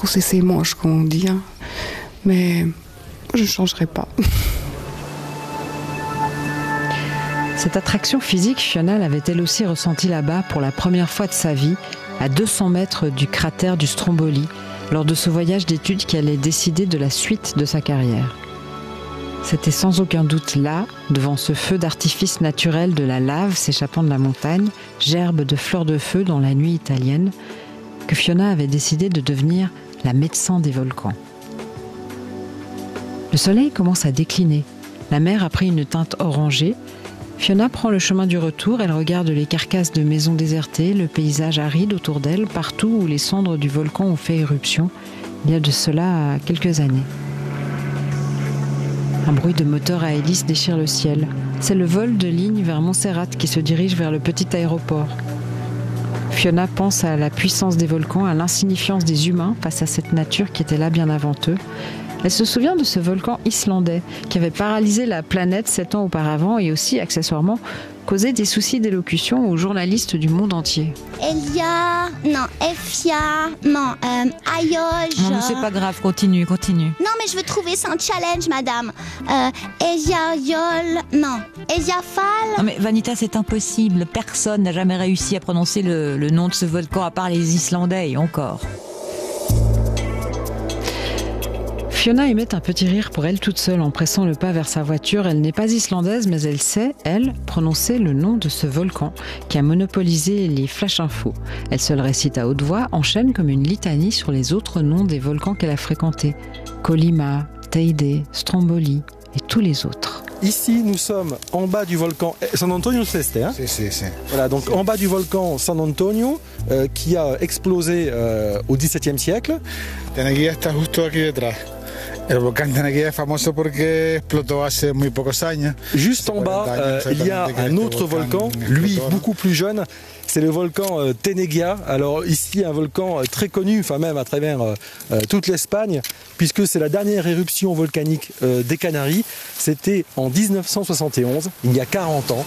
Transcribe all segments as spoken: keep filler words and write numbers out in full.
retrousser ses manches, comme on dit. Hein. Mais je ne changerai pas. Cette attraction physique, Fiona l'avait elle aussi ressentie là-bas pour la première fois de sa vie, à deux cents mètres du cratère du Stromboli, lors de ce voyage d'études qui allait décider de la suite de sa carrière. C'était sans aucun doute là, devant ce feu d'artifice naturel de la lave s'échappant de la montagne, gerbe de fleurs de feu dans la nuit italienne, que Fiona avait décidé de devenir la médecin des volcans. Le soleil commence à décliner. La mer a pris une teinte orangée. Fiona prend le chemin du retour, elle regarde les carcasses de maisons désertées, le paysage aride autour d'elle, partout où les cendres du volcan ont fait éruption, il y a de cela quelques années. Un bruit de moteur à hélice déchire le ciel. C'est le vol de ligne vers Montserrat qui se dirige vers le petit aéroport. Fiona pense à la puissance des volcans, à l'insignifiance des humains face à cette nature qui était là bien avant eux. Elle se souvient de ce volcan islandais qui avait paralysé la planète sept ans auparavant et aussi, accessoirement, causé des soucis d'élocution aux journalistes du monde entier. Elia, non, Efia, non, euh, Ayoj. Non, mais c'est pas grave, continue, continue. Non, mais je veux trouver, c'est un challenge, madame. Euh, Elia Yol, non, Elia Fall. Non, mais Vanita, c'est impossible. Personne n'a jamais réussi à prononcer le, le nom de ce volcan à part les Islandais et encore. Fiona émet un petit rire pour elle toute seule en pressant le pas vers sa voiture. Elle n'est pas islandaise, mais elle sait, elle, prononcer le nom de ce volcan qui a monopolisé les flash infos. Elle se le récite à haute voix, enchaîne comme une litanie sur les autres noms des volcans qu'elle a fréquentés. Colima, Teide, Stromboli et tous les autres. Ici, nous sommes en bas du volcan San Antonio Celeste. Hein Si, si, si. Voilà, donc en bas du volcan San Antonio, euh, qui a explosé euh, au dix-septième siècle. Teneguía está justo aquí detrás. El volcán Teneguía es famoso porque explotó hace muy pocos años. Juste en bas, euh, il y a un autre volcan, lui beaucoup plus jeune. C'est le volcan euh, Teneguía. Alors ici, un volcan euh, très connu, enfin même à travers euh, euh, toute l'Espagne, puisque c'est la dernière éruption volcanique euh, des Canaries. C'était en dix-neuf cent soixante et onze, il y a quarante ans.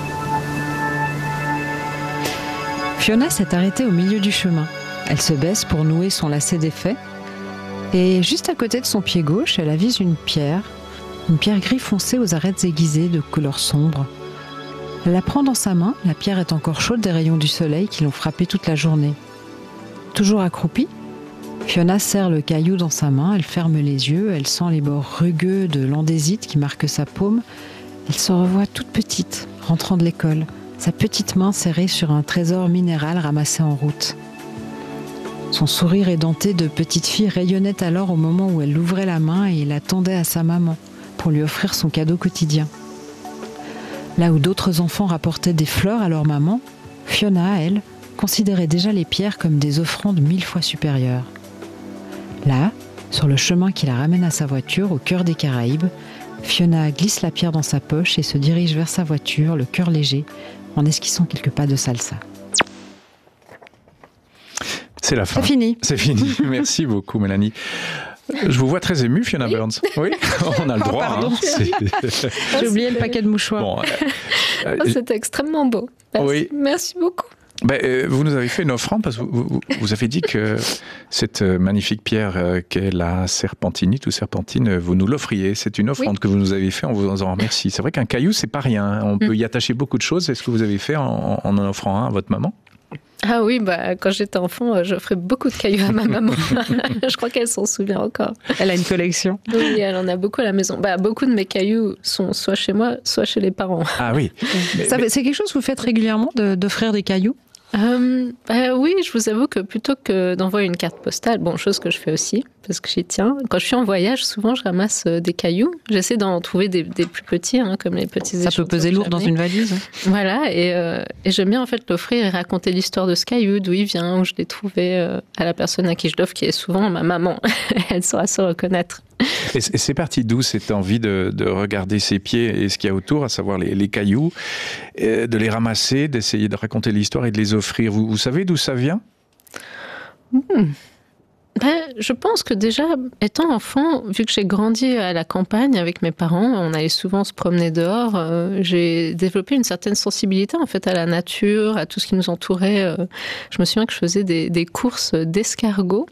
Fiona s'est arrêtée au milieu du chemin. Elle se baisse pour nouer son lacet d'effet. Et juste à côté de son pied gauche, elle avise une pierre, une pierre gris foncé aux arêtes aiguisées de couleur sombre. Elle la prend dans sa main, la pierre est encore chaude des rayons du soleil qui l'ont frappée toute la journée. Toujours accroupie, Fiona serre le caillou dans sa main, elle ferme les yeux, elle sent les bords rugueux de l'andésite qui marquent sa paume. Elle se revoit toute petite, rentrant de l'école, sa petite main serrée sur un trésor minéral ramassé en route. Son sourire édenté de petite fille rayonnait alors au moment où elle ouvrait la main et la tendait à sa maman pour lui offrir son cadeau quotidien. Là où d'autres enfants rapportaient des fleurs à leur maman, Fiona, elle, considérait déjà les pierres comme des offrandes mille fois supérieures. Là, sur le chemin qui la ramène à sa voiture, au cœur des Caraïbes, Fiona glisse la pierre dans sa poche et se dirige vers sa voiture, le cœur léger, en esquissant quelques pas de salsa. C'est la fin. C'est fini. C'est fini. Merci beaucoup, Mélanie. Je vous vois très émue, Fiona oui. Burns. Oui, on a le droit. Oh, pardon. Hein. J'ai oublié le paquet de mouchoirs. Bon, euh, oh, c'était extrêmement beau. Merci, oui. Merci beaucoup. Ben, euh, vous nous avez fait une offrande parce que vous, vous, vous avez dit que cette magnifique pierre euh, qu'est la serpentinite ou serpentine, vous nous l'offriez. C'est une offrande oui. que vous nous avez fait, on vous en remercie. C'est vrai qu'un caillou, c'est pas rien. On mm. peut y attacher beaucoup de choses. C'est ce que vous avez fait en en, en offrant un à votre maman? Ah oui, bah, quand j'étais enfant, j'offrais beaucoup de cailloux à ma maman. Je crois qu'elle s'en souvient encore. Elle a une collection. Oui, elle en a beaucoup à la maison. Bah, beaucoup de mes cailloux sont soit chez moi, soit chez les parents. Ah oui. mais, Ça, mais... C'est quelque chose que vous faites régulièrement, de, d'offrir des cailloux? Euh, bah oui, je vous avoue que plutôt que d'envoyer une carte postale, bon, chose que je fais aussi, parce que j'y tiens, quand je suis en voyage, souvent je ramasse des cailloux. J'essaie d'en trouver des, des plus petits, hein, comme les petits échantillons. Ça peut peser lourd dans une valise. Voilà, et, euh, et j'aime bien en fait l'offrir et raconter l'histoire de ce caillou, d'où il vient, où je l'ai trouvé, euh, à la personne à qui je l'offre, qui est souvent ma maman. Elle saura se reconnaître. Et c'est parti d'où cette envie de, de regarder ses pieds et ce qu'il y a autour, à savoir les, les cailloux, de les ramasser, d'essayer de raconter l'histoire et de les offrir. Vous, vous savez d'où ça vient? mmh. ben, Je pense que déjà, étant enfant, vu que j'ai grandi à la campagne avec mes parents, on allait souvent se promener dehors, euh, j'ai développé une certaine sensibilité en fait à la nature, à tout ce qui nous entourait. Euh, je me souviens que je faisais des, des courses d'escargots.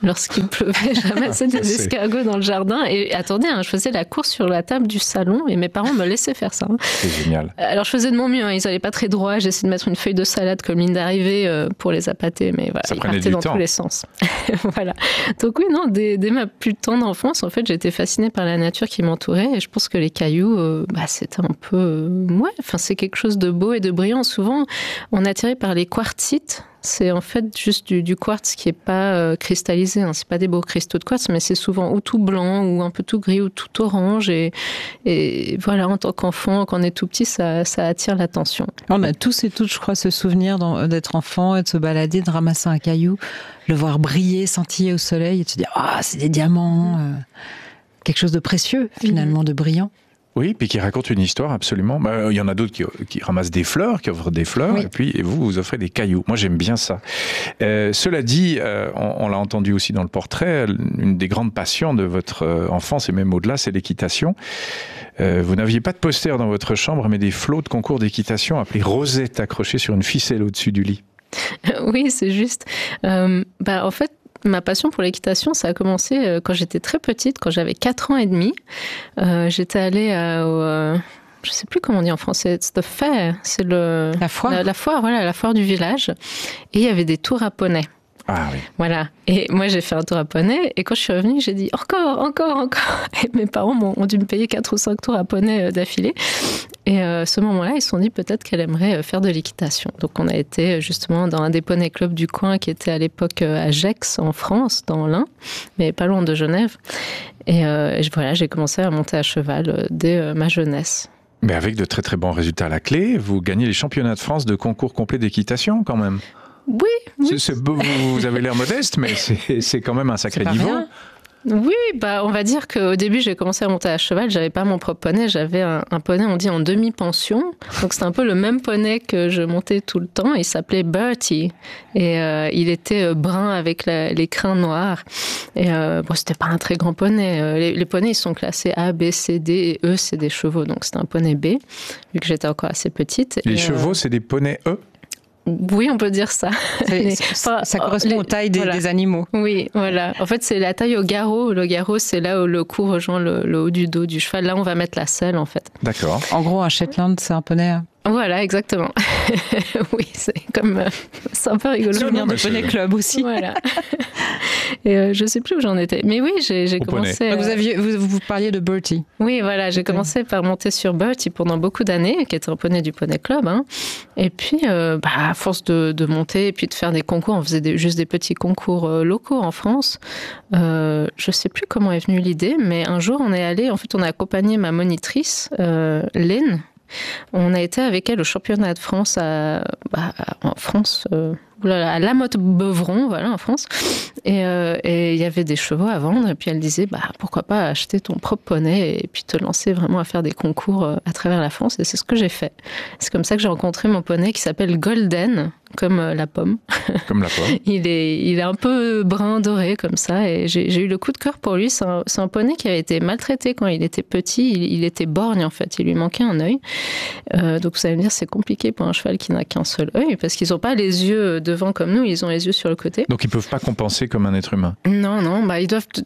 lorsqu'il pleuvait. Je ramassais des C'est- escargots dans le jardin. Et attendez, hein, je faisais la course sur la table du salon et mes parents me laissaient faire ça. C'est génial. Alors je faisais de mon mieux, hein, ils n'allaient pas très droit. J'essayais de mettre une feuille de salade comme ligne d'arrivée euh, pour les appâter, mais voilà, Ça ils prenait partaient du dans temps. tous les sens. Voilà. Donc oui, non, dès, dès ma plus tendre enfance, en fait, j'étais fascinée par la nature qui m'entourait et je pense que les cailloux, euh, bah, c'était un peu... euh, ouais, enfin, c'est quelque chose de beau et de brillant. Souvent, on est attiré par les quartzites. C'est en fait juste du, du quartz qui n'est pas euh, cristallisé. Hein. C'est pas des beaux cristaux de quartz, mais c'est souvent ou tout blanc, ou un peu tout gris, ou tout orange. Et, et voilà, en tant qu'enfant, quand on est tout petit, ça, ça attire l'attention. On a tous et toutes, je crois, ce souvenir d'en- d'être enfant et de se balader, de ramasser un caillou, le voir briller, scintiller au soleil et de se dire « Ah, c'est des diamants euh, !» Quelque chose de précieux, finalement, de brillant. Oui, puis qui raconte une histoire absolument. Bah, il y en a d'autres qui, qui ramassent des fleurs, qui offrent des fleurs, Oui. et puis et vous, vous offrez des cailloux. Moi, j'aime bien ça. Euh, cela dit, euh, on, on l'a entendu aussi dans le portrait, une des grandes passions de votre euh, enfance, et même au-delà, c'est l'équitation. Euh, vous n'aviez pas de poster dans votre chambre, mais des flots de concours d'équitation appelés Rosette, accrochés sur une ficelle au-dessus du lit. Oui, c'est juste. Euh, bah, en fait, ma passion pour l'équitation, ça a commencé euh, quand j'étais très petite, quand j'avais quatre ans et demi. Euh, j'étais allée à, au, euh, je sais plus comment on dit en français, it's the fair, c'est le La foire. la, la foire, voilà, la foire du village. Et il y avait des tours à poney. Ah oui. Voilà. Et moi, j'ai fait un tour à poney. Et quand je suis revenue, j'ai dit encore, encore, encore. Et mes parents m'ont, ont dû me payer quatre ou cinq tours à poney euh, d'affilée. Et à euh, ce moment-là, ils se sont dit peut-être qu'elle aimerait euh, faire de l'équitation. Donc, on a été euh, justement dans un des poney clubs du coin qui était à l'époque euh, à Gex, en France, dans l'Ain, mais pas loin de Genève. Et, euh, et voilà, j'ai commencé à monter à cheval euh, dès euh, ma jeunesse. Mais avec de très très bons résultats à la clé, vous gagnez les championnats de France de concours complet d'équitation quand même. Oui, oui. C'est- c'est beau, vous, vous avez l'air modeste, mais c'est c'est quand même un sacré C'est pas niveau. rien. Oui, bah on va dire qu'au début j'ai commencé à monter à cheval, j'avais pas mon propre poney, j'avais un, un poney on dit en demi-pension, donc c'était un peu le même poney que je montais tout le temps, il s'appelait Bertie et euh, il était euh, brun avec la, les crins noirs et euh, bon c'était pas un très grand poney, euh, les, les poneys ils sont classés A, B, C, D et E c'est des chevaux donc c'était un poney B vu que j'étais encore assez petite. Les Et, chevaux, euh, c'est des poneys E. oui on peut dire ça. C'est- Les- Ça, ça enfin, correspond les- aux tailles des, voilà. des animaux. Oui, voilà. En fait, c'est la taille au garrot. Le garrot, c'est là où le cou rejoint le, le haut du dos du cheval. Là, on va mettre la selle, en fait. D'accord. En gros, un Shetland, c'est un poney. hein. Voilà, exactement. Oui, c'est comme... euh, c'est un peu rigolo. Souvenir mais de c'est- poney club aussi. Voilà. Et euh, je sais plus où j'en étais. Mais oui, j'ai, j'ai Au poney. commencé... Donc euh, vous, aviez, vous, vous parliez de Bertie. Oui, voilà, j'ai commencé par monter sur Bertie pendant beaucoup d'années, qui était un poney du Poney Club. Hein. Et puis, euh, bah, à force de, de monter et puis de faire des concours, on faisait des, juste des petits concours euh, locaux en France. Euh, je sais plus comment est venue l'idée, mais un jour, on est allé, en fait, on a accompagné ma monitrice, euh, Lynn. On a été avec elle au championnat de France à, bah, en France, euh, oulala, à Lamotte-Beuvron, voilà, en France. Et euh, et il y avait des chevaux à vendre. Et puis elle disait, bah, pourquoi pas acheter ton propre poney et puis te lancer vraiment à faire des concours euh, à travers la France. Et c'est ce que j'ai fait. C'est comme ça que j'ai rencontré mon poney qui s'appelle Golden, comme euh, la pomme. Comme la pomme. Il est, il est un peu brun doré comme ça et j'ai, j'ai eu le coup de cœur pour lui. C'est un, c'est un poney qui avait été maltraité quand il était petit. Il, il était borgne en fait, il lui manquait un œil. Euh, donc vous allez me dire c'est compliqué pour un cheval qui n'a qu'un seul œil parce qu'ils n'ont pas les yeux devant comme nous, ils ont les yeux sur le côté. Donc ils peuvent pas compenser comme un être humain. Non, non, bah ils doivent... t-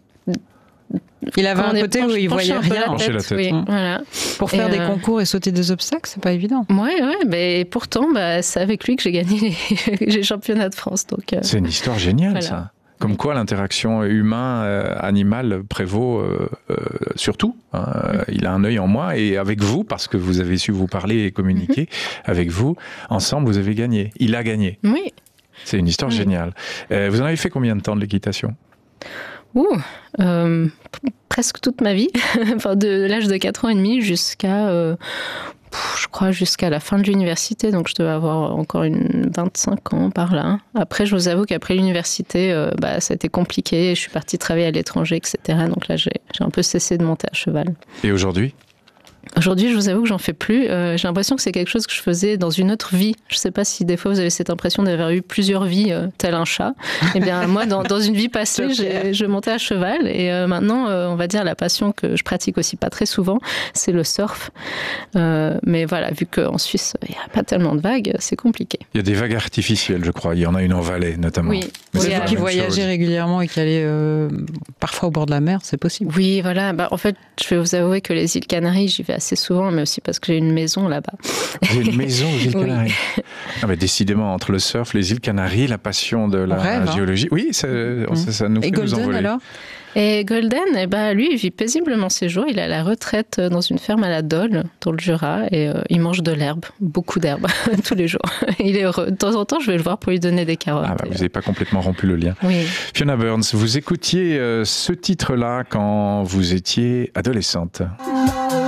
Il avait comment un on est côté où penché- il penché voyait un peu rien. la Pencher la tête, tête. oui, Mmh. voilà. Pour faire Et, des euh, concours et sauter des obstacles, c'est pas évident. Ouais, ouais, mais pourtant, bah, c'est avec lui que j'ai gagné les, les championnats de France. Donc, euh, C'est une histoire géniale, Voilà. ça. Comme quoi l'interaction humain-animal prévaut euh, euh, sur tout. Hein. Il a un œil en moi et avec vous, parce que vous avez su vous parler et communiquer, Mm-hmm. avec vous, ensemble, vous avez gagné. Il a gagné. oui. C'est une histoire Oui. géniale. Euh, vous en avez fait combien de temps de l'équitation ? Ouh, euh, p- presque toute ma vie, enfin de l'âge de quatre ans et demi jusqu'à, euh, pff, je crois, jusqu'à la fin de l'université, donc je devais avoir encore une vingt-cinq ans par là. Après, je vous avoue qu'après l'université, euh, bah, ça a été compliqué, je suis partie travailler à l'étranger, et cetera. Donc là, j'ai, j'ai un peu cessé de monter à cheval. Et aujourd'hui ? Aujourd'hui, je vous avoue que j'en fais plus. Euh, j'ai l'impression que c'est quelque chose que je faisais dans une autre vie. Je ne sais pas si des fois vous avez cette impression d'avoir eu plusieurs vies, euh, tel un chat. Eh bien, moi, dans, dans une vie passée, j'ai, je montais à cheval. Et euh, maintenant, euh, on va dire la passion que je pratique aussi pas très souvent, c'est le surf. Euh, mais voilà, vu qu'en Suisse, il n'y a pas tellement de vagues, c'est compliqué. Il y a des vagues artificielles, je crois. Il y en a une en Valais, notamment. Oui. Mais Oui, c'est vous pas qui la même voyagez chose. régulièrement et qui allez euh, parfois au bord de la mer, c'est possible. Oui, voilà. Bah, en fait, je vais vous avouer que les îles Canaries, j'y vais assez souvent, mais aussi parce que j'ai une maison là-bas. Vous avez une maison aux îles Oui. Canaries. Non, mais décidément, entre le surf, les îles Canaries, la passion de la rêve, hein. géologie. Oui, ça, ça, ça nous Et fait nous Golden envoler. alors? Et Golden, eh ben, lui, il vit paisiblement ses jours. Il est à la retraite dans une ferme à la Dole, dans le Jura, et euh, il mange de l'herbe, beaucoup d'herbe, tous les jours. Il est heureux. De temps en temps, je vais le voir pour lui donner des carottes. Ah bah, vous n'avez pas complètement rompu le lien. Oui. Fiona Burns, vous écoutiez euh, ce titre-là quand vous étiez adolescente. No